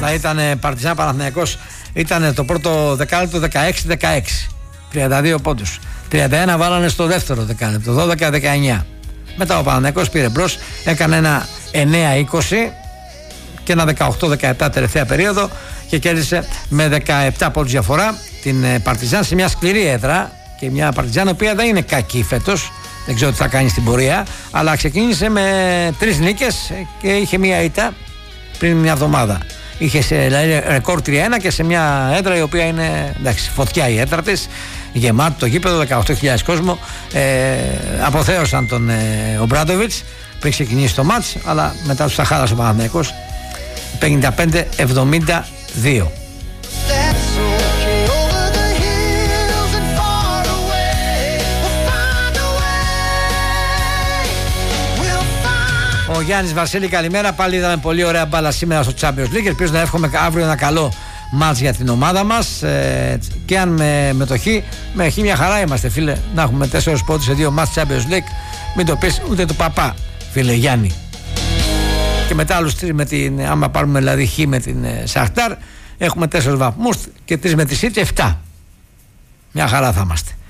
Δηλαδή ήταν Παρτιζάν Παναθηναϊκός, ήταν το πρώτο δεκάλεπτο 16-16, 32 πόντους. 31 βάλανε στο δεύτερο δεκάλεπτο, 12-19. Μετά ο Παναθηναϊκός πήρε μπρος, έκανε ένα 9-20 και ένα 18-17 τελευταία περίοδο και κέρδισε με 17 πόντους διαφορά την Παρτιζάν σε μια σκληρή έδρα, και μια Παρτιζάν η οποία δεν είναι κακή φέτος, δεν ξέρω τι θα κάνει στην πορεία, αλλά ξεκίνησε με 3 νίκες και είχε μια ήττα πριν μια εβδομάδα. Είχε δηλαδή ρεκόρ 3-1 και σε μια έδρα η οποία είναι, εντάξει, φωτιά η έδρα της, γεμάτο το γήπεδο, 18.000 κόσμο. Αποθέωσαν τον Ομπράντοβιτς πριν ξεκινήσει το μάτς, αλλά μετά τους τα χάλασε ο Παναθηναϊκός 55-72. Ο Γιάννης Βασίλη, καλημέρα. Πάλι είδαμε πολύ ωραία μπάλα σήμερα στο Champions League. Ελπίζω να εύχομαι αύριο ένα καλό μάτς για την ομάδα μας. Και αν με το χ μια χαρά είμαστε, φίλε. Να έχουμε 4 πόντους σε 2 μάτς Champions League. Μην το πεις ούτε του παπά, φίλε Γιάννη. Και μετά άλλους 3 άμα πάρουμε δηλαδή χ με την Σαχτάρ, έχουμε 4 βαθμούς και 3 με τη City, 7. Μια χαρά θα είμαστε.